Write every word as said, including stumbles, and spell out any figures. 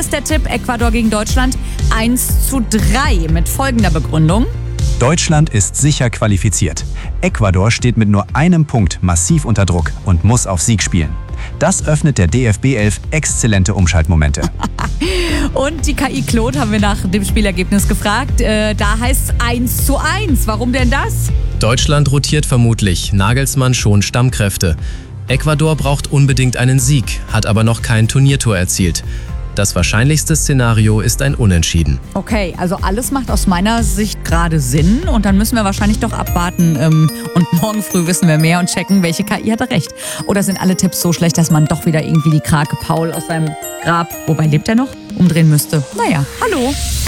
ist der Tipp Ecuador gegen Deutschland eins zu drei mit folgender Begründung. Deutschland ist sicher qualifiziert. Ecuador steht mit nur einem Punkt massiv unter Druck und muss auf Sieg spielen. Das öffnet der D F B elf exzellente Umschaltmomente. Und die K I Claude haben wir nach dem Spielergebnis gefragt. Äh, da heißt es eins zu eins. Warum denn das? Deutschland rotiert vermutlich, Nagelsmann schon Stammkräfte. Ecuador braucht unbedingt einen Sieg, hat aber noch kein Turniertor erzielt. Das wahrscheinlichste Szenario ist ein Unentschieden. Okay, also alles macht aus meiner Sicht gerade Sinn und dann müssen wir wahrscheinlich doch abwarten ähm, und morgen früh wissen wir mehr und checken, welche K I hatte recht. Oder sind alle Tipps so schlecht, dass man doch wieder irgendwie die Krake Paul aus seinem Grab, wobei lebt er noch, umdrehen müsste? Naja, hallo.